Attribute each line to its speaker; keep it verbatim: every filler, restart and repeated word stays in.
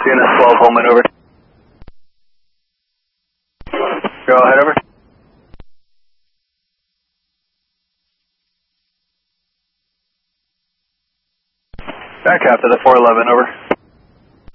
Speaker 1: C N S twelve, Holman, over. Go ahead, over. Back after the four eleven, over.